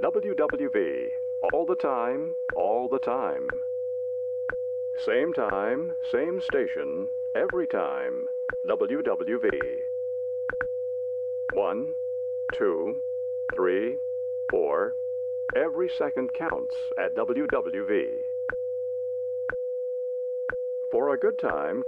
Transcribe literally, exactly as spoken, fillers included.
W W V. All the time, all the time. Same time, same station, every time. W W V. One, two, three, four. Every second counts at W W V. For a good time,